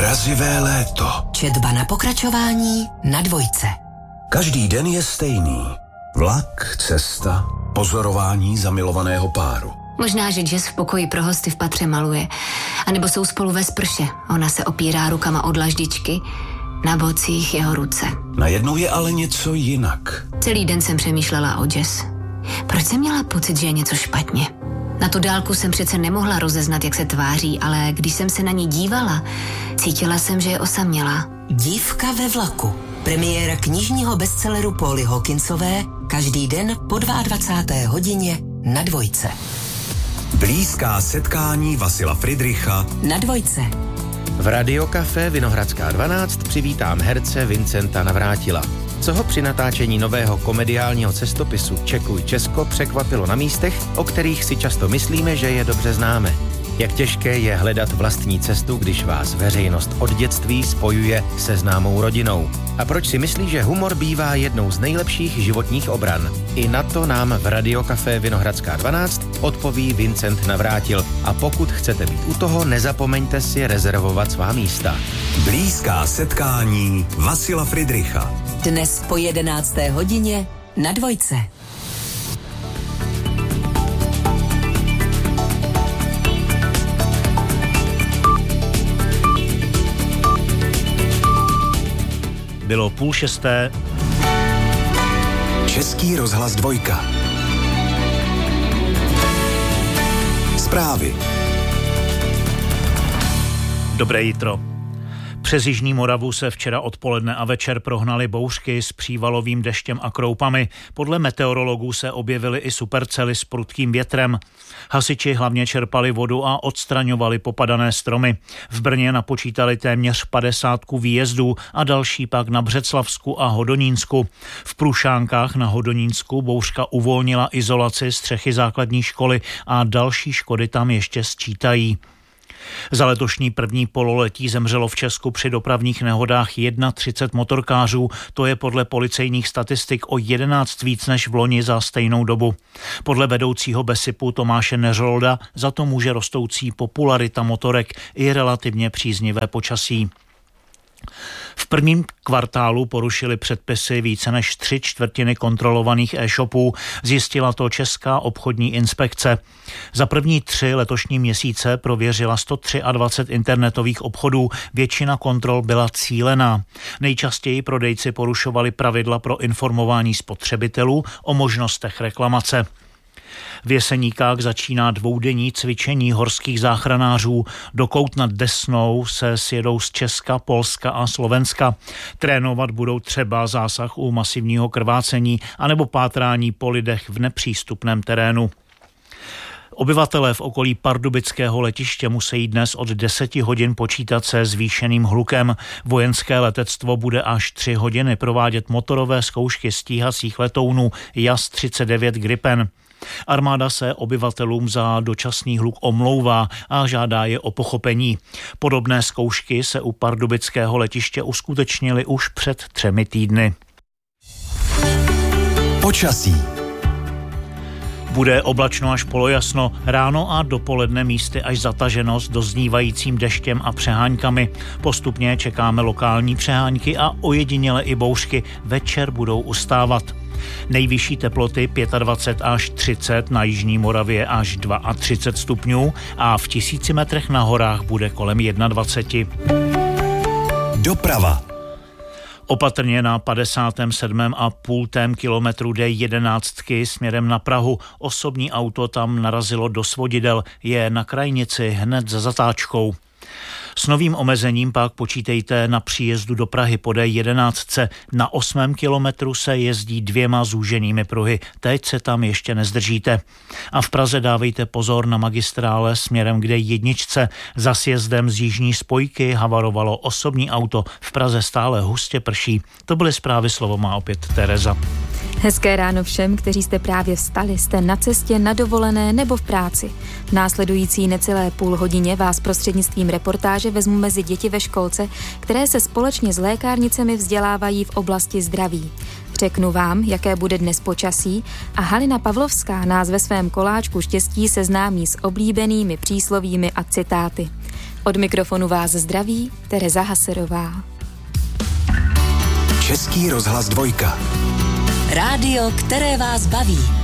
Mrazivé léto. Četba na pokračování na Dvojce. Každý den je stejný. Vlak, cesta, pozorování zamilovaného páru. Možná, že Jess v pokoji pro hosty v patře maluje. A nebo jsou spolu ve sprše. Ona se opírá rukama o dlaždičky. Na bocích jeho ruce. Najednou je ale něco jinak. Celý den jsem přemýšlela o Jess. Proč jsem měla pocit, že je něco špatně? Na tu dálku jsem přece nemohla rozeznat, jak se tváří, ale když jsem se na ní dívala, cítila jsem, že je osamělá. Dívka ve vlaku. Premiéra knižního bestselleru Pauly Hawkinsové každý den po 22. hodině na Dvojce. Blízká setkání Vasila Friedricha na Dvojce. V Radiokafé Vinohradská 12 přivítám herce Vincenta Navrátila. Co ho při natáčení nového komediálního cestopisu Čekuj Česko překvapilo na místech, o kterých si často myslíme, že je dobře známe. Jak těžké je hledat vlastní cestu, když vás veřejnost od dětství spojuje se známou rodinou. A proč si myslí, že humor bývá jednou z nejlepších životních obran? I na to nám v Radiokafé Vinohradská 12 odpoví Vincent Navrátil. A pokud chcete být u toho, nezapomeňte si rezervovat svá místa. Blízká setkání Vasila Friedricha. Dnes po 11. hodině na Dvojce. Bylo 5:30. Český rozhlas 2. Zprávy. Dobré jitro. Přes jižní Moravu se včera odpoledne a večer prohnaly bouřky s přívalovým deštěm a kroupami. Podle meteorologů se objevily i supercely s prudkým větrem. Hasiči hlavně čerpali vodu a odstraňovali popadané stromy. V Brně napočítali téměř 50 výjezdů a další pak na Břeclavsku a Hodonínsku. V Prušánkách na Hodonínsku bouřka uvolnila izolaci střechy základní školy a další škody tam ještě sčítají. Za letošní první pololetí zemřelo v Česku při dopravních nehodách 31 motorkářů, to je podle policejních statistik o 11 víc než v loni za stejnou dobu. Podle vedoucího BESIPu Tomáše Neřolda za to může rostoucí popularita motorek i relativně příznivé počasí. V prvním kvartálu porušili předpisy více než 3/4 kontrolovaných e-shopů, zjistila to Česká obchodní inspekce. Za první 3 letošní měsíce prověřila 123 internetových obchodů, většina kontrol byla cílená. Nejčastěji prodejci porušovali pravidla pro informování spotřebitelů o možnostech reklamace. V Jeseníkách začíná dvoudenní cvičení horských záchranářů. Do Kout nad Desnou se sjedou z Česka, Polska a Slovenska. Trénovat budou třeba zásah u masivního krvácení anebo pátrání po lidech v nepřístupném terénu. Obyvatelé v okolí pardubického letiště musí dnes od 10 hodin počítat se zvýšeným hlukem. Vojenské letectvo bude až 3 hodiny provádět motorové zkoušky stíhacích letounů JAS-39 Gripen. Armáda se obyvatelům za dočasný hluk omlouvá a žádá je o pochopení. Podobné zkoušky se u pardubického letiště uskutečnily už před 3 týdny. Počasí. Bude oblačno až polojasno, ráno a dopoledne místy až zataženo s doznívajícím deštěm a přeháňkami. Postupně čekáme lokální přeháňky a ojediněle i bouřky. Večer budou ustávat. Nejvyšší teploty 25 až 30, na jižní Moravě až 32 stupňů a v 1000 metrech na horách bude kolem 21. Doprava. Opatrně na 57,5 kilometru D11 směrem na Prahu. Osobní auto tam narazilo do svodidel, je na krajnici hned za zatáčkou. S novým omezením pak počítejte na příjezdu do Prahy po D11. Na 8. kilometru se jezdí 2 zúženými pruhy. Teď se tam ještě nezdržíte. A v Praze dávejte pozor na magistrále směrem k D1. Za sjezdem z jižní spojky havarovalo osobní auto. V Praze stále hustě prší. To byly zprávy, slovo má opět Tereza. Hezké ráno všem, kteří jste právě vstali, jste na cestě, na dovolené nebo v práci. V následující necelé půl hodině vás prostřednictvím reportáže vezmu mezi děti ve školce, které se společně s lékárnicemi vzdělávají v oblasti zdraví. Řeknu vám, jaké bude dnes počasí a Halina Pavlovská nás ve svém koláčku štěstí seznámí s oblíbenými příslovími a citáty. Od mikrofonu vás zdraví Tereza Haserová. Český rozhlas 2. Rádio, které vás baví.